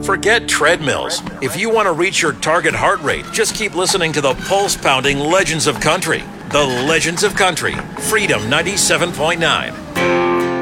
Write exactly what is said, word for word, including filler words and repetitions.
Forget treadmills. If you want to reach your target heart rate, just keep listening to the pulse-pounding Legends of Country. The Legends of Country, Freedom ninety-seven point nine.